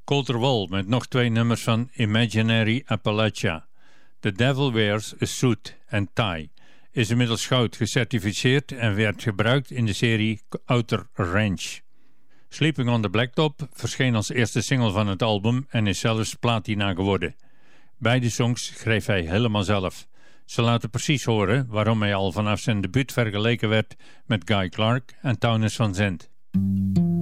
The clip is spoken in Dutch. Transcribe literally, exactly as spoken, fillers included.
Colter Wall met nog twee nummers van Imaginary Appalachia. The Devil Wears a Suit and Tie is inmiddels goud gecertificeerd en werd gebruikt in de serie Outer Range. Sleeping on the Blacktop verscheen als eerste single van het album en is zelfs platina geworden. Beide songs schreef hij helemaal zelf. Ze laten precies horen waarom hij al vanaf zijn debuut vergeleken werd met Guy Clark en Townes Van Zandt.